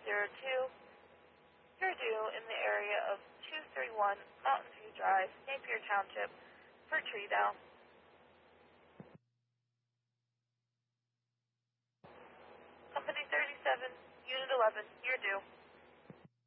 You're due in the area of 231 Mountain View Drive, Napier Township, for tree down. Company 37, Unit 11, you're due.